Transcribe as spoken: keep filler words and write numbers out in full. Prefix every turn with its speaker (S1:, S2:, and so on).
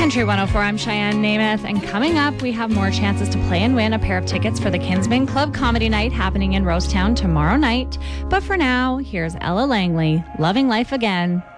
S1: Country one oh four, I'm Cheyenne Namath, and coming up, we have more chances to play and win a pair of tickets for the Kinsman Club Comedy Night happening in Rosetown tomorrow night. But for now, here's Ella Langley, Loving Life Again.